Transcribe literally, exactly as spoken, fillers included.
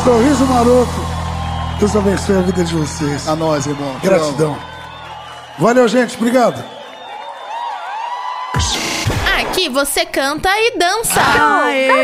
Sorriso maroto. Deus abençoe a vida de vocês. A nós, irmão. Gratidão. Valeu, gente. Obrigado. Aqui você canta e dança. Aê.